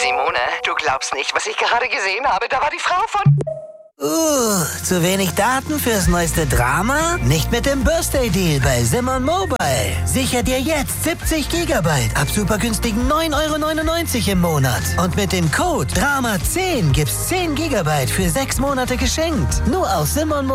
Simone, du glaubst nicht, was ich gerade gesehen habe. Da war die Frau von... Zu wenig Daten fürs neueste Drama? Nicht mit dem Birthday Deal bei Simon Mobile. Sicher dir jetzt 70 Gigabyte ab super günstigen 9,99 € im Monat. Und mit dem Code DRAMA10 gibt's 10 Gigabyte für 6 Monate geschenkt. Nur auf Simon Mobile.